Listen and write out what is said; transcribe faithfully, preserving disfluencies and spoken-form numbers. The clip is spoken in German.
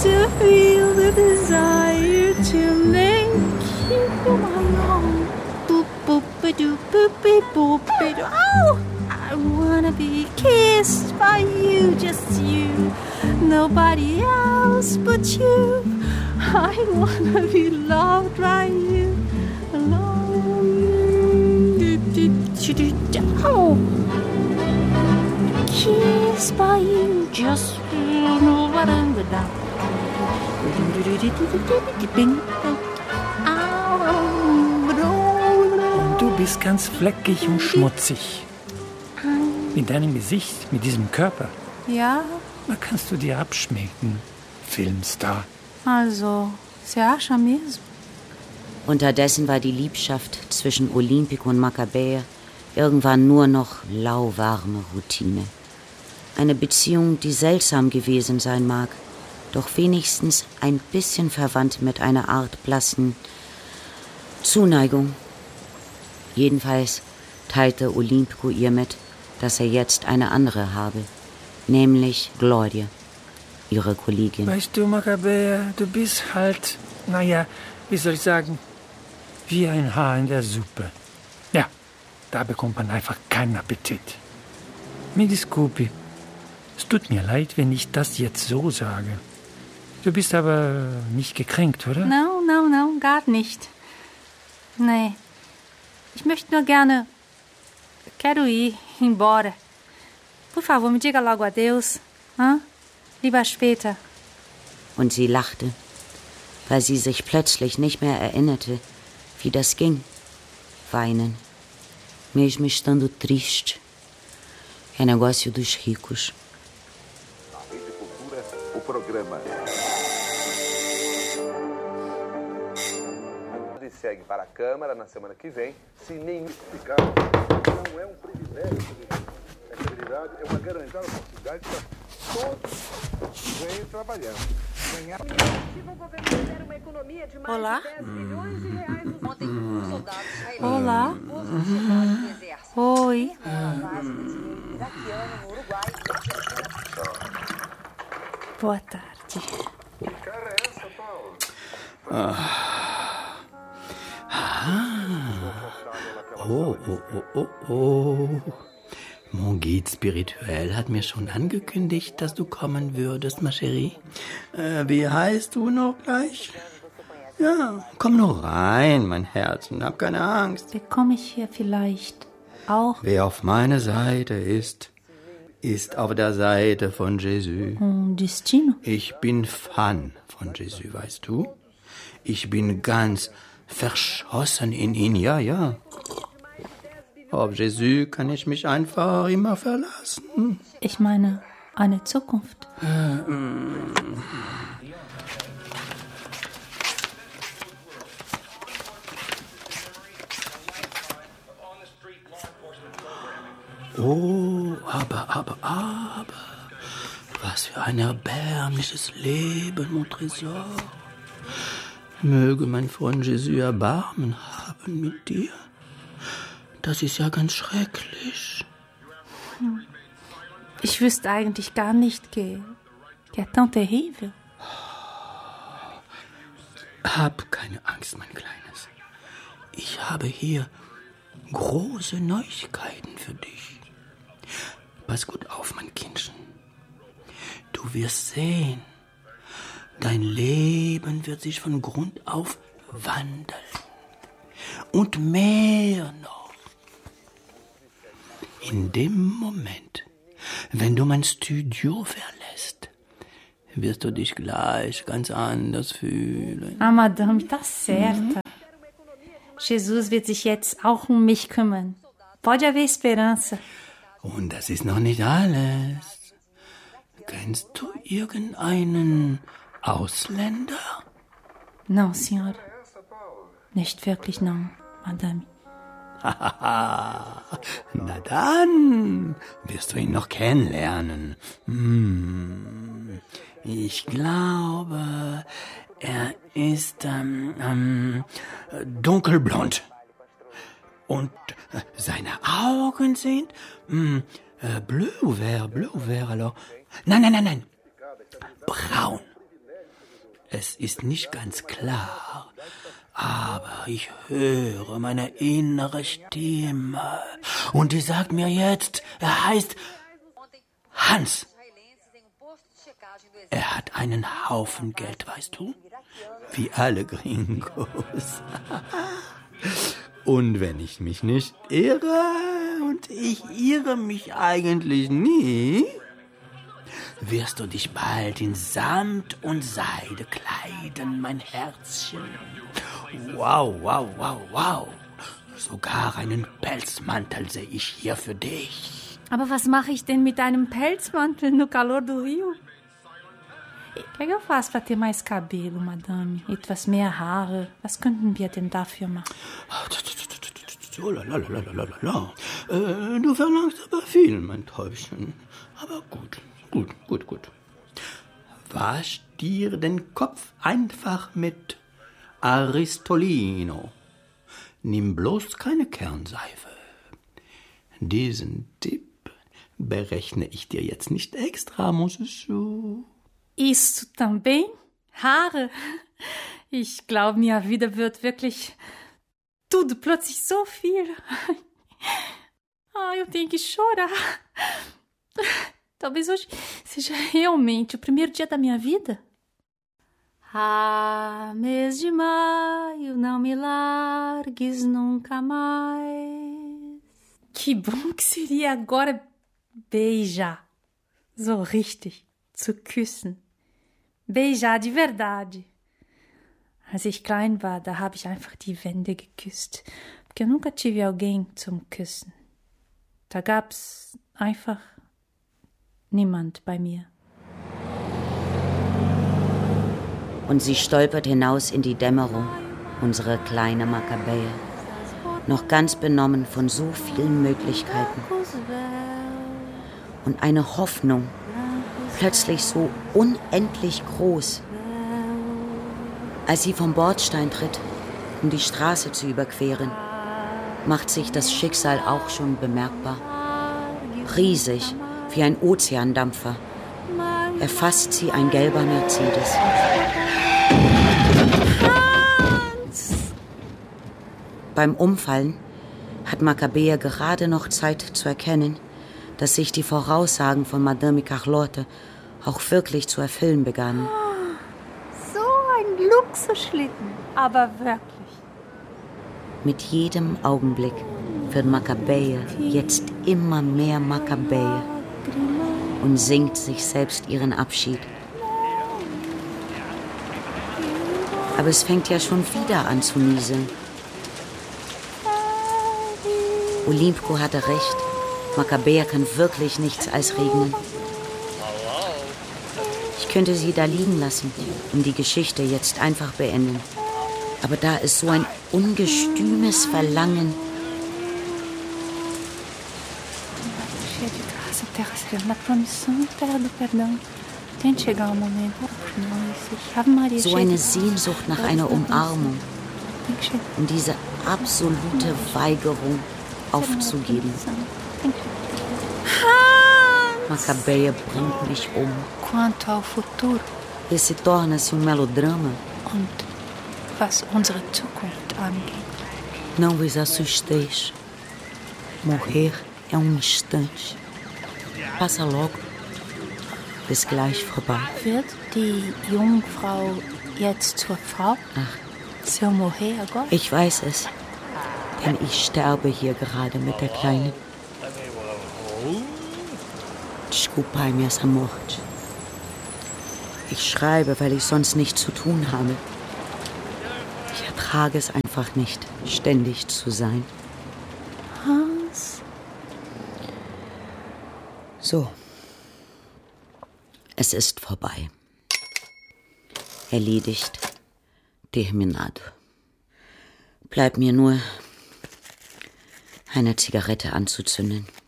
to feel the desire to make you my own. Boop, boop, ba-doop, boop, beep, boop, ba-doo. Oh, I wanna be kissed by you, just you, nobody else but you. I wanna be loved by you, alone. Oh, kissed by you, just nobody without. Du bist ganz fleckig und schmutzig. Mit deinem Gesicht, mit diesem Körper. Ja? Da kannst du dir abschminken, Filmstar. Also, você acha mesmo? Unterdessen war die Liebschaft zwischen Olympico und Maccabäer irgendwann nur noch lauwarme Routine. Eine Beziehung, die seltsam gewesen sein mag, doch wenigstens ein bisschen verwandt mit einer Art blassen Zuneigung. Jedenfalls teilte Olympico ihr mit, dass er jetzt eine andere habe, nämlich Gloria, ihre Kollegin. Weißt du, Maccabäer, du bist halt, naja, wie soll ich sagen, wie ein Haar in der Suppe. Ja, da bekommt man einfach keinen Appetit. Mi disculpi. Es tut mir leid, wenn ich das jetzt so sage. Du bist aber nicht gekränkt, oder? No, no, no, gar nicht. Nee. Ich möchte nur gerne... Quero ir embora. Por favor, me diga logo adeus. Hã? Lieber später. Und sie lachte, weil sie sich plötzlich nicht mehr erinnerte, wie das ging. Weinen. Mesmo estando triste. É negócio dos ricos. O programa segue para a Câmara na semana que vem, se nem explicar. Não é um privilégio. A estabilidade é uma garantia da oportunidade para todos que venham trabalhando. Olá? Olá? Oi? Boa tarde. Ah. Oh, oh, oh, oh, oh. Mon Guide spirituell hat mir schon angekündigt, dass du kommen würdest, ma chérie. Äh, wie heißt du noch gleich? Ja, komm nur rein, mein Herz, und hab keine Angst. Bekomme ich hier vielleicht auch... Wer auf meiner Seite ist, ist auf der Seite von Jesus. Un destino? Ich bin Fan von Jesus, weißt du? Ich bin ganz verschossen in ihn, ja, ja. Auf Jesus kann ich mich einfach immer verlassen. Ich meine, eine Zukunft. Oh, aber, aber, aber. Was für ein erbärmliches Leben, mon Trésor. Möge mein Freund Jesus Erbarmen haben mit dir. Das ist ja ganz schrecklich. Ich wüsste eigentlich gar nicht, que, que est tant terrible. Hab keine Angst, mein Kleines. Ich habe hier große Neuigkeiten für dich. Pass gut auf, mein Kindchen. Du wirst sehen, dein Leben wird sich von Grund auf wandeln. Und mehr noch. In dem Moment, wenn du mein Studio verlässt, wirst du dich gleich ganz anders fühlen. Ah, Madame, tá certa. Jesus wird sich jetzt auch um mich kümmern. Pode haver esperança. Und das ist noch nicht alles. Kennst du irgendeinen Ausländer? Non, Senhora. Nicht wirklich, non, Madame. Na dann wirst du ihn noch kennenlernen. Hm. Ich glaube, er ist ähm, ähm, dunkelblond. Und äh, seine Augen sind mh, äh, bleu vert, bleu vert, alors. Nein, nein, nein, nein. Braun. Es ist nicht ganz klar, aber ich höre meine innere Stimme und die sagt mir jetzt, er heißt Hans. Er hat einen Haufen Geld, weißt du? Wie alle Gringos. Und wenn ich mich nicht irre, und ich irre mich eigentlich nie, wirst du dich bald in Samt und Seide kleiden, mein Herzchen. Wow, wow, wow, wow. Sogar einen Pelzmantel sehe ich hier für dich. Aber was mache ich denn mit einem Pelzmantel no calor do Rio? O que eu faço para ter mais cabelo, Madame? Etwas mehr Haare. Was könnten wir denn dafür machen? Oh, la, la, la, la, la, la. Äh, du verlangst aber viel, mein Täubchen. Aber gut, gut, gut, gut. Wasch dir den Kopf einfach mit Aristolino. Nimm bloß keine Kernseife. Diesen Tipp berechne ich dir jetzt nicht extra, muss es so. Isso também? Haare? Ich glaube, minha vida wird wirklich tudo plötzlich so viel. Ah, eu tenho que chorar. Talvez hoje seja realmente o primeiro dia da minha vida. Ah, mês de maio, não me largues nunca mais. Que bom que seria agora beijar. So richtig. Zu küssen. Beijar de verdade. Als ich klein war, da habe ich einfach die Wände geküsst. Porque eu nunca tive alguém zum Küssen. Da gab's einfach niemand bei mir. Und sie stolpert hinaus in die Dämmerung, unsere kleine Makkabäe, noch ganz benommen von so vielen Möglichkeiten. Und eine Hoffnung, plötzlich so unendlich groß. Als sie vom Bordstein tritt, um die Straße zu überqueren, macht sich das Schicksal auch schon bemerkbar. Riesig, wie ein Ozeandampfer, erfasst sie ein gelber Mercedes. Beim Umfallen hat Makkabäe gerade noch Zeit zu erkennen, dass sich die Voraussagen von Madame Carlotte auch wirklich zu erfüllen begannen. So ein Luxusschlitten, aber wirklich. Mit jedem Augenblick wird Makkabäe jetzt immer mehr Makkabäe und singt sich selbst ihren Abschied. Aber es fängt ja schon wieder an zu nieseln. Olympko hatte recht. Makkabäe kann wirklich nichts als regnen. Ich könnte sie da liegen lassen und die Geschichte jetzt einfach beenden. Aber da ist so ein ungestümes Verlangen. So eine Sehnsucht nach einer Umarmung. Und diese absolute Weigerung aufzugeben. Makkabäe bringt mich um. Quanto ao futuro. Esse torna-se um melodrama. Und was unsere Zukunft angeht. Não vos assusteis. Morrer é um instante. Passa logo. Ist gleich vorbei. Wird die Jungfrau jetzt zur Frau? Ach. Se eu morrer agora? Ich weiß es. Denn ich sterbe hier gerade mit der Kleinen. Desculpai-me essa morte. Ich schreibe, weil ich sonst nichts zu tun habe. Ich ertrage es einfach nicht, ständig zu sein. Hans? So. Es ist vorbei. Erledigt. Terminado. Bleibt mir nur, eine Zigarette anzuzünden.